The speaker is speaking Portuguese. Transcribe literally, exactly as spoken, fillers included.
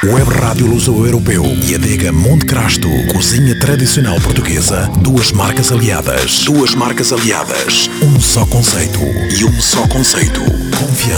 Web Rádio Luso-Europeu e Adega Monte Crasto. Cozinha tradicional portuguesa. Duas marcas aliadas. Duas marcas aliadas. Um só conceito. E um só conceito. Confiança.